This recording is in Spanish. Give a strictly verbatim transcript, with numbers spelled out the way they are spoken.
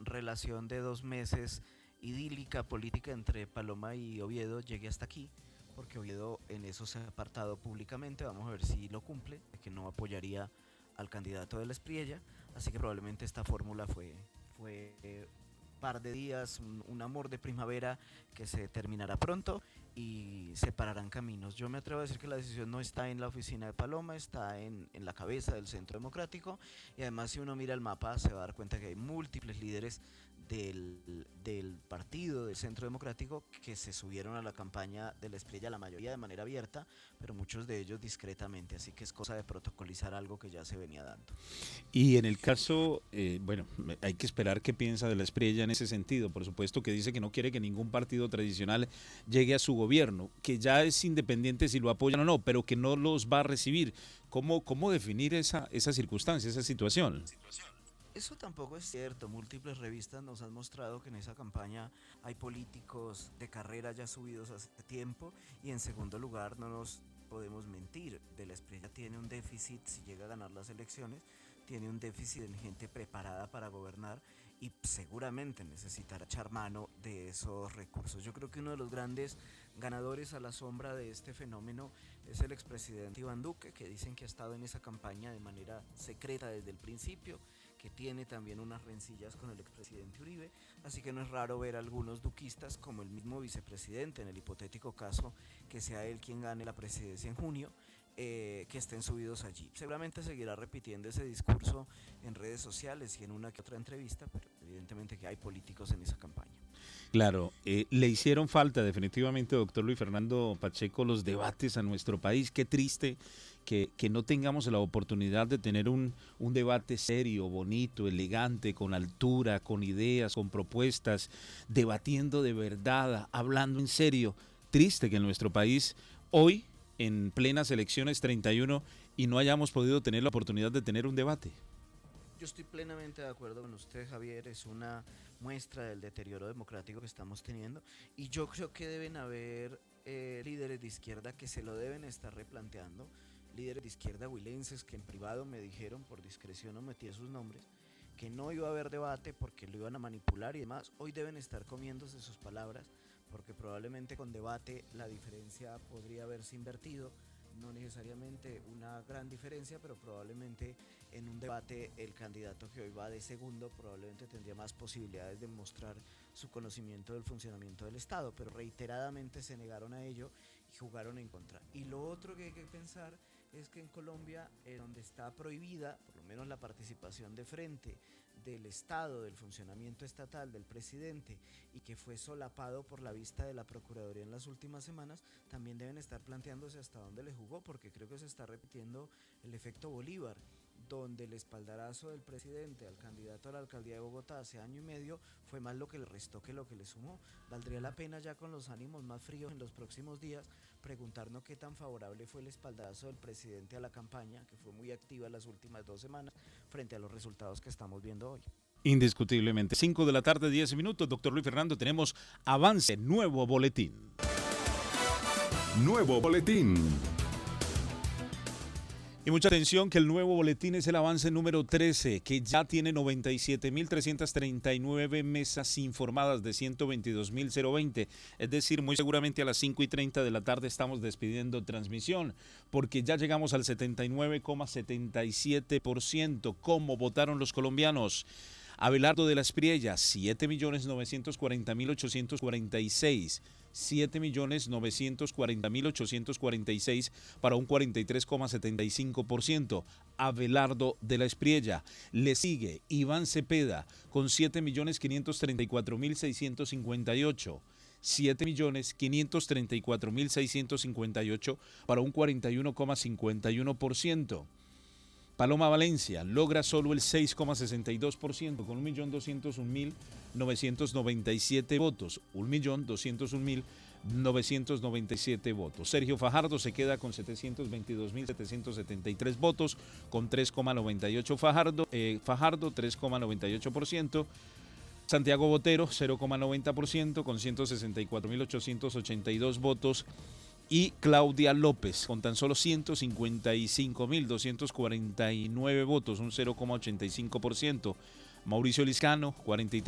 relación de dos meses idílica política entre Paloma y Oviedo llegue hasta aquí, porque Oviedo en eso se ha apartado públicamente. Vamos a ver si lo cumple, de que no apoyaría al candidato de la Espriella, así que probablemente esta fórmula fue, fue eh, par de días, un, un amor de primavera que se terminará pronto y separarán caminos. Yo me atrevo a decir que la decisión no está en la oficina de Paloma, está en, en la cabeza del Centro Democrático, y además si uno mira el mapa se va a dar cuenta que hay múltiples líderes del, del partido del Centro Democrático que se subieron a la campaña de la Espriella, la mayoría de manera abierta, pero muchos de ellos discretamente, así que es cosa de protocolizar algo que ya se venía dando. Y en el caso, eh, bueno, hay que esperar qué piensa de la Espriella en ese sentido. Por supuesto que dice que no quiere que ningún partido tradicional llegue a su gobierno, que ya es independiente si lo apoyan o no, pero que no los va a recibir. ¿Cómo, cómo definir esa, esa circunstancia, esa situación? Eso tampoco es cierto. Múltiples revistas nos han mostrado que en esa campaña hay políticos de carrera ya subidos hace tiempo, y en segundo lugar no nos podemos mentir, de la Espriella tiene un déficit, si llega a ganar las elecciones, tiene un déficit en gente preparada para gobernar y seguramente necesitará echar mano de esos recursos. Yo creo que uno de los grandes ganadores a la sombra de este fenómeno es el expresidente Iván Duque, que dicen que ha estado en esa campaña de manera secreta desde el principio, que tiene también unas rencillas con el expresidente Uribe, así que no es raro ver a algunos duquistas, como el mismo vicepresidente, en el hipotético caso que sea él quien gane la presidencia en junio, eh, que estén subidos allí. Seguramente seguirá repitiendo ese discurso en redes sociales y en una que otra entrevista, pero evidentemente que hay políticos en esa campaña. Claro, eh, le hicieron falta definitivamente, doctor Luis Fernando Pacheco, los debates a nuestro país. Qué triste que, que no tengamos la oportunidad de tener un, un debate serio, bonito, elegante, con altura, con ideas, con propuestas, debatiendo de verdad, hablando en serio. Triste que en nuestro país hoy, en plenas elecciones treinta y uno, y no hayamos podido tener la oportunidad de tener un debate. Yo estoy plenamente de acuerdo con usted, Javier, es una muestra del deterioro democrático que estamos teniendo, y yo creo que deben haber eh, líderes de izquierda que se lo deben estar replanteando, líderes de izquierda huilenses que en privado me dijeron, por discreción omití sus nombres, que no iba a haber debate porque lo iban a manipular y demás. Hoy deben estar comiéndose sus palabras, porque probablemente con debate la diferencia podría haberse invertido. No necesariamente una gran diferencia, pero probablemente en un debate el candidato que hoy va de segundo probablemente tendría más posibilidades de mostrar su conocimiento del funcionamiento del Estado, pero reiteradamente se negaron a ello y jugaron en contra. Y lo otro que hay que pensar es que en Colombia, eh, donde está prohibida, por lo menos la participación de frente del Estado, del funcionamiento estatal, del presidente, y que fue solapado por la vista de la Procuraduría en las últimas semanas, también deben estar planteándose hasta dónde le jugó, porque creo que se está repitiendo el efecto Bolívar, donde el espaldarazo del presidente al candidato a la alcaldía de Bogotá hace año y medio fue más lo que le restó que lo que le sumó. Valdría la pena, ya con los ánimos más fríos en los próximos días, preguntarnos qué tan favorable fue el espaldarazo del presidente a la campaña, que fue muy activa las últimas dos semanas, frente a los resultados que estamos viendo hoy. Indiscutiblemente. cinco de la tarde, diez minutos. Doctor Luis Fernando, tenemos avance, nuevo boletín. Nuevo boletín. Y mucha atención, que el nuevo boletín es el avance número trece, que ya tiene noventa y siete mil trescientas treinta y nueve mesas informadas de ciento veintidós mil veinte. Es decir, muy seguramente a las cinco y treinta de la tarde estamos despidiendo transmisión, porque ya llegamos al setenta y nueve coma setenta y siete por ciento. ¿Cómo votaron los colombianos? Abelardo de la Espriella, siete millones novecientos cuarenta mil ochocientos cuarenta y seis. siete millones novecientos cuarenta mil ochocientos cuarenta y seis para un cuarenta y tres coma setenta y cinco por ciento. Abelardo de la Espriella. Le sigue Iván Cepeda con siete millones quinientos treinta y cuatro mil seiscientos cincuenta y ocho. siete millones quinientos treinta y cuatro mil seiscientos cincuenta y ocho para un cuarenta y uno coma cincuenta y uno por ciento. Paloma Valencia logra solo el seis coma sesenta y dos por ciento con un millón doscientos un mil novecientos noventa y siete votos. un millón doscientos un mil novecientos noventa y siete votos. Sergio Fajardo se queda con setecientos veintidós mil setecientos setenta y tres votos con tres coma noventa y ocho Fajardo, eh, Fajardo tres coma noventa y ocho por ciento. Santiago Botero cero coma noventa por ciento con ciento sesenta y cuatro mil ochocientos ochenta y dos votos. Y Claudia López con tan solo ciento cincuenta y cinco mil doscientos cuarenta y nueve votos, un cero coma ochenta y cinco por ciento. Mauricio Liscano, cuarenta y